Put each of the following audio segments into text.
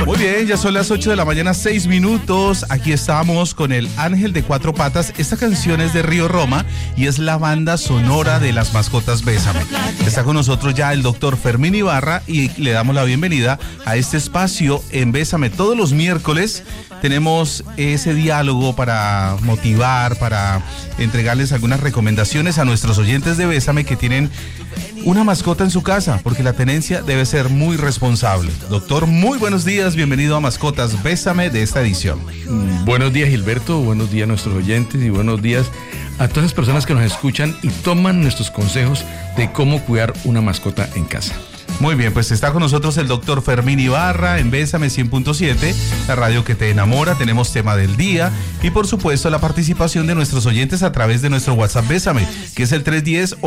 Muy bien, ya son las 8 de la mañana, 6 minutos. Aquí estamos con el Ángel de Cuatro Patas. Esta canción es de Río Roma y es la banda sonora de Las Mascotas Bésame. Está con nosotros ya el doctor Fermín Ibarra y le damos la bienvenida a este espacio en Bésame. Todos los miércoles tenemos ese diálogo para motivar, para entregarles algunas recomendaciones a nuestros oyentes de Bésame que tienen una mascota en su casa, porque la tenencia debe ser muy responsable. Doctor, muy buenos días, bienvenido a Mascotas Bésame de esta edición. Buenos días, Gilberto, buenos días a nuestros oyentes y buenos días a todas las personas que nos escuchan y toman nuestros consejos de cómo cuidar una mascota en casa. Muy bien, pues está con nosotros el doctor Fermín Ibarra en Bésame 100.7, la radio que te enamora. Tenemos tema del día y por supuesto la participación de nuestros oyentes a través de nuestro WhatsApp Bésame, que es el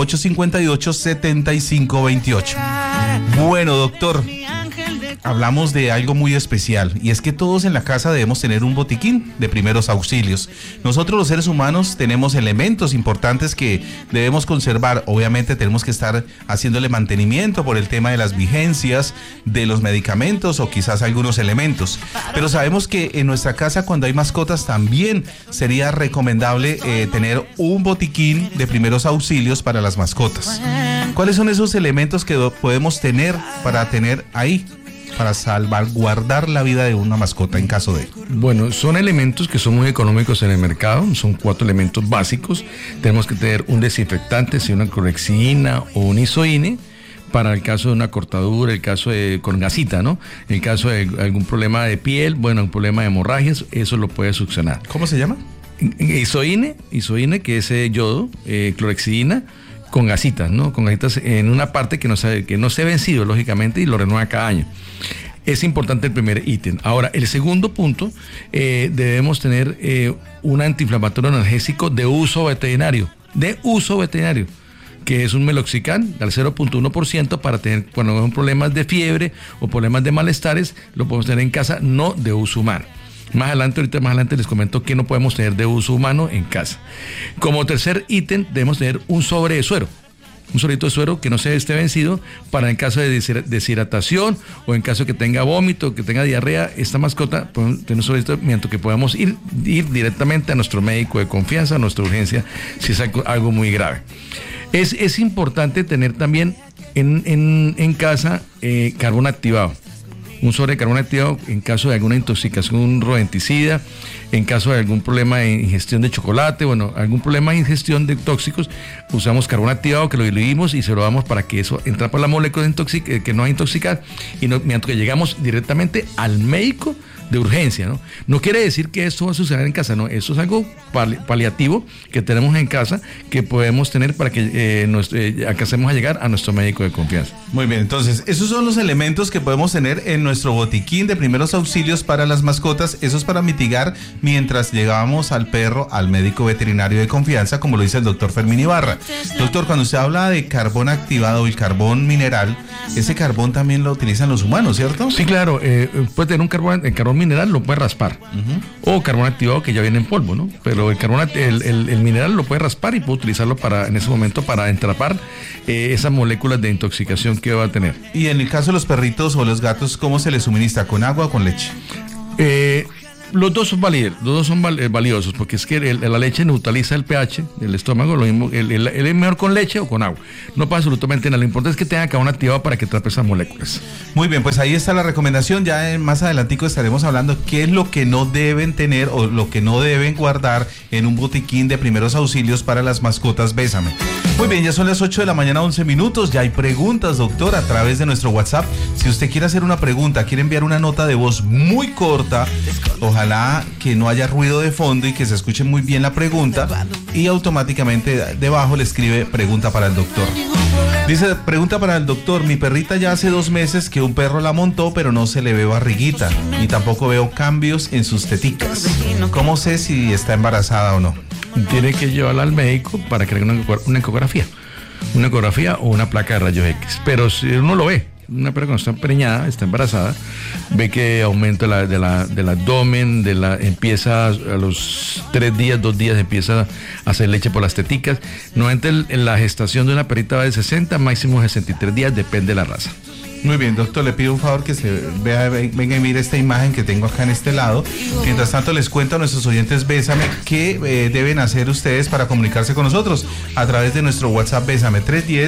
310-858-7528. Bueno, doctor, hablamos de algo muy especial y es que todos en la casa debemos tener un botiquín de primeros auxilios. Nosotros los seres humanos tenemos elementos importantes que debemos conservar. Obviamente tenemos que estar haciéndole mantenimiento por el tema de las vigencias de los medicamentos o quizás algunos elementos, pero sabemos que en nuestra casa cuando hay mascotas también sería recomendable tener un botiquín de primeros auxilios para las mascotas. ¿Cuáles son esos elementos que podemos tener para tener ahí, para salvaguardar la vida de una mascota en caso de? Bueno, son elementos que son muy económicos en el mercado, son 4 elementos básicos. Tenemos que tener un desinfectante, sea una clorexidina o un isoine, para el caso de una cortadura, el caso de con gasita, ¿no? El caso de algún problema de piel, bueno, un problema de hemorragias, eso lo puede succionar. ¿Cómo se llama? Isoine, que es yodo, clorexidina, con gasitas, ¿no? Con gasitas en una parte que no se ha vencido, lógicamente, y lo renueva cada año. Es importante el primer ítem. Ahora, el segundo punto, debemos tener un antiinflamatorio analgésico de uso veterinario, que es un meloxicam al 0.1% para tener, cuando hay problemas de fiebre o problemas de malestares, lo podemos tener en casa, no de uso humano. Más adelante les comento que no podemos tener de uso humano en casa. Como tercer ítem, debemos tener un sobre de suero. Un sobrito de suero que no se esté vencido para en caso de deshidratación o en caso de que tenga vómito, que tenga diarrea, esta mascota podemos tener un sobrito mientras que podamos ir directamente a nuestro médico de confianza, a nuestra urgencia, si es algo muy grave. Es importante tener también en casa carbón activado. Un sobre de carbón activado en caso de alguna intoxicación rodenticida, en caso de algún problema de ingestión de chocolate, bueno, algún problema de ingestión de tóxicos, usamos carbón activado que lo diluimos y se lo damos para que eso entre por la molécula que no va a intoxicar y mientras que llegamos directamente al médico de urgencia, ¿no? No quiere decir que esto va a suceder en casa, no, eso es algo paliativo que tenemos en casa que podemos tener para que alcancemos a llegar a nuestro médico de confianza. Muy bien, entonces esos son los elementos que podemos tener en nuestro botiquín de primeros auxilios para las mascotas. Eso es para mitigar mientras llegábamos al perro al médico veterinario de confianza, como lo dice el doctor Fermín Ibarra. Doctor, cuando usted habla de carbón activado y carbón mineral, ese carbón también lo utilizan los humanos, ¿cierto? Sí, claro, puede tener un carbón mineral, lo puede raspar, o carbón activado que ya viene en polvo, ¿no? Pero el mineral lo puede raspar y puede utilizarlo en ese momento para entrapar esas moléculas de intoxicación que va a tener. Y en el caso de los perritos o los gatos, ¿cómo se les suministra? ¿Con agua o con leche? Los dos son valiosos, porque es que la leche neutraliza el pH del estómago, lo mismo, es mejor con leche o con agua. No pasa absolutamente nada, lo importante es que tenga carbón activado para que atrape esas moléculas. Muy bien, pues ahí está la recomendación. Ya más adelantico estaremos hablando qué es lo que no deben tener o lo que no deben guardar en un botiquín de primeros auxilios para las mascotas Bésame. Muy bien, ya son las 8 de la mañana, 11 minutos. Ya hay preguntas, doctor, a través de nuestro WhatsApp. Si usted quiere hacer una pregunta, quiere enviar una nota de voz muy corta, ojalá que no haya ruido de fondo y que se escuche muy bien la pregunta, y automáticamente debajo le escribe pregunta para el doctor. Dice, pregunta para el doctor: mi perrita ya hace 2 meses que un perro la montó, pero no se le ve barriguita, ni tampoco veo cambios en sus teticas. ¿Cómo sé si está embarazada o no? Tiene que llevarla al médico para que haga una ecografía o una placa de rayos X. Pero si uno lo ve, una persona cuando está preñada, está embarazada, ve que aumenta del abdomen, empieza a los 2 días empieza a hacer leche por las teticas. Normalmente la gestación de una perrita va de 60, máximo 63 días, depende de la raza. Muy bien, doctor, le pido un favor que se vea, venga y mire esta imagen que tengo acá en este lado. Mientras tanto, les cuento a nuestros oyentes Bésame qué deben hacer ustedes para comunicarse con nosotros a través de nuestro WhatsApp Bésame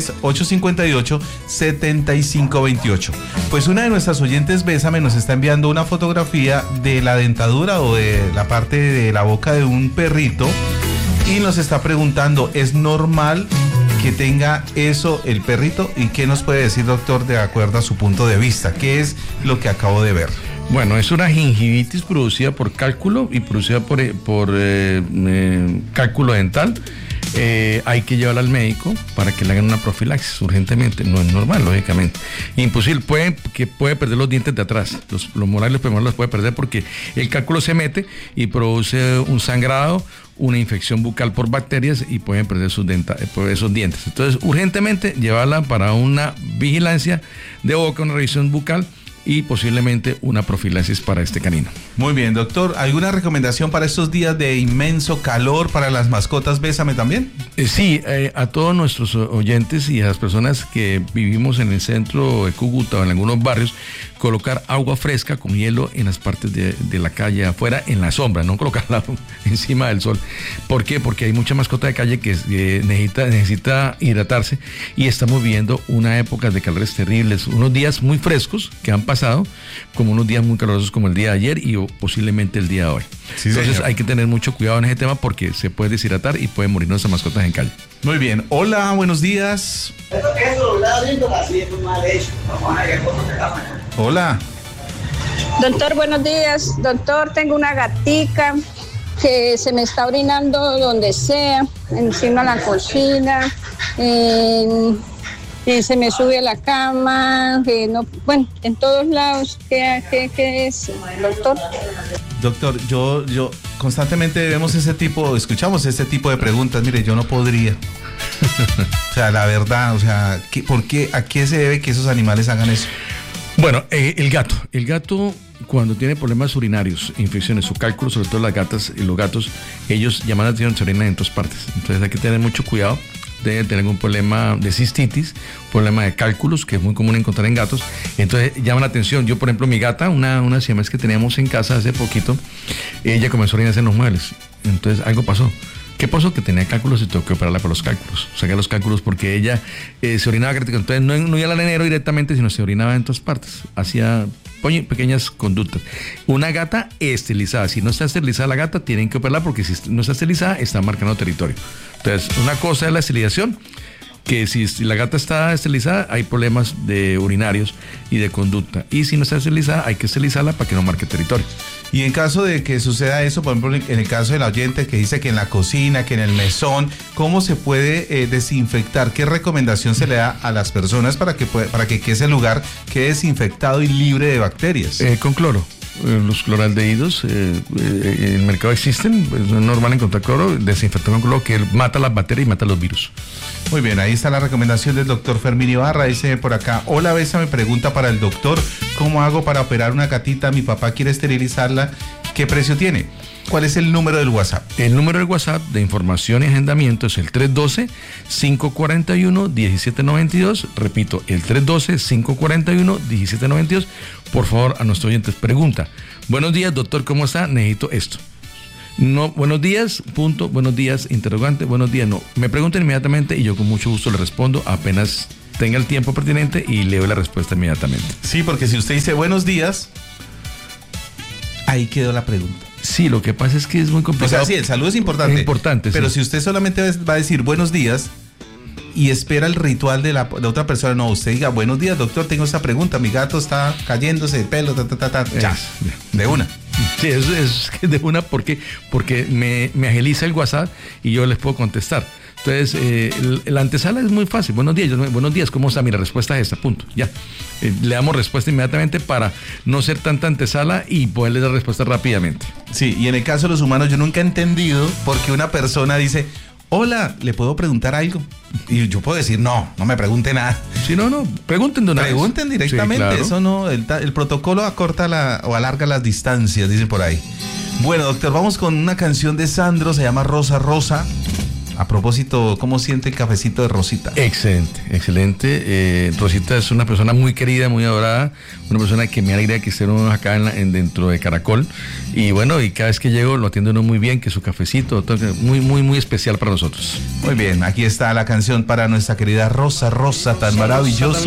310-858-7528. Pues una de nuestras oyentes Bésame nos está enviando una fotografía de la dentadura o de la parte de la boca de un perrito y nos está preguntando, ¿es normal que tenga eso el perrito? ¿Y qué nos puede decir, doctor, de acuerdo a su punto de vista? ¿Qué es lo que acabo de ver? Bueno, es una gingivitis producida por cálculo y producida por cálculo dental. Hay que llevarla al médico para que le hagan una profilaxis urgentemente. No es normal, lógicamente. Imposible, puede perder los dientes de atrás. Los molares, los premolares los puede perder porque el cálculo se mete y produce un sangrado, una infección bucal por bacterias y pueden perder esos dientes. Entonces, urgentemente llevarla para una vigilancia de boca, una revisión bucal y posiblemente una profilaxis para este canino. Muy bien, doctor. ¿Alguna recomendación para estos días de inmenso calor para las mascotas Bésame también? Sí, a todos nuestros oyentes y a las personas que vivimos en el centro de Cúcuta o en algunos barrios, colocar agua fresca con hielo en las partes de la calle afuera, en la sombra, no colocarla encima del sol. ¿Por qué? Porque hay mucha mascota de calle que necesita hidratarse y estamos viviendo una época de calores terribles, unos días muy frescos que han pasado, como unos días muy calurosos como el día de ayer y posiblemente el día de hoy. Sí, entonces señor, hay que tener mucho cuidado en ese tema porque se puede deshidratar y pueden morir nuestras mascotas en calle. Muy bien. Hola, buenos días. Hola. Doctor, buenos días. Doctor, tengo una gatica que se me está orinando donde sea, encima de la cocina, se me sube a la cama, bueno, en todos lados. ¿Qué es, doctor? Doctor, yo constantemente escuchamos ese tipo de preguntas. Mire, yo no podría. O sea, la verdad, o sea, ¿a qué se debe que esos animales hagan eso? Bueno, el gato cuando tiene problemas urinarios, infecciones o cálculos, sobre todo las gatas y los gatos, ellos llaman la atención, se orinan en todas partes. Entonces hay que tener mucho cuidado. Debe tener algún problema de cistitis, problema de cálculos, que es muy común encontrar en gatos. Entonces llama la atención. Yo, por ejemplo, mi gata, una siamés que teníamos en casa hace poquito, ella comenzó a orinarse en los muebles. Entonces algo pasó. ¿Qué pasó? Que tenía cálculos y tuvo que operarla por los cálculos. Sacar los cálculos porque ella se orinaba crítica. Entonces no iba al arenero directamente, sino se orinaba en todas partes. Hacía pequeñas conductas. Una gata esterilizada. Si no está esterilizada la gata, tienen que operarla porque si no está esterilizada, está marcando territorio. Entonces, una cosa es la esterilización, que si la gata está esterilizada, hay problemas de urinarios y de conducta. Y si no está esterilizada, hay que esterilizarla para que no marque territorio. Y en caso de que suceda eso, por ejemplo, en el caso del oyente que dice que en la cocina, que en el mesón, ¿cómo se puede desinfectar? ¿Qué recomendación se le da a las personas para que ese lugar quede desinfectado y libre de bacterias? Con cloro. Los cloraldehídos en el mercado existen, es normal encontrar cloro, desinfectar con cloro que mata las bacterias y mata los virus. Muy bien, ahí está la recomendación del doctor Fermín Ibarra. Dice por acá, hola Besa, me pregunta para el doctor, ¿cómo hago para operar una gatita? Mi papá quiere esterilizarla, ¿qué precio tiene? ¿Cuál es el número del WhatsApp? El número del WhatsApp de información y agendamiento es el 312-541-1792. Repito, el 312-541-1792. Por favor, a nuestros oyentes, pregunta. Buenos días, doctor, ¿cómo está? Necesito esto. No, buenos días, punto, buenos días, interrogante, buenos días, no. Me preguntan inmediatamente y yo con mucho gusto le respondo apenas tenga el tiempo pertinente y leo la respuesta inmediatamente. Sí, porque si usted dice buenos días, ahí quedó la pregunta. Sí, lo que pasa es que es muy complicado. O sea, sí, el saludo es importante. Es importante, pero sí. Si usted solamente va a decir buenos días y espera el ritual de otra persona, no, usted diga buenos días, doctor, tengo esta pregunta, mi gato está cayéndose de pelo, ya, de una. Sí, es de una porque me agiliza el WhatsApp y yo les puedo contestar. Entonces, la antesala es muy fácil. Buenos días, ¿cómo está? Mira, respuesta es esta, punto. Ya. Le damos respuesta inmediatamente para no ser tanta antesala y poderle dar respuesta rápidamente. Sí, y en el caso de los humanos, yo nunca he entendido por qué una persona dice, hola, ¿le puedo preguntar algo? Y yo puedo decir, no me pregunte nada. Sí, no, pregunten de una vez. Pregunten directamente, sí, claro. Eso no, el protocolo acorta o alarga las distancias, dicen por ahí. Bueno, doctor, vamos con una canción de Sandro, se llama Rosa Rosa. A propósito, ¿cómo siente el cafecito de Rosita? Excelente, excelente. Rosita es una persona muy querida, muy adorada, una persona que me alegra que estemos acá dentro de Caracol. Y bueno, y cada vez que llego lo atiende uno muy bien, que su cafecito, muy, muy, muy especial para nosotros. Muy bien, aquí está la canción para nuestra querida Rosa, tan maravillosa.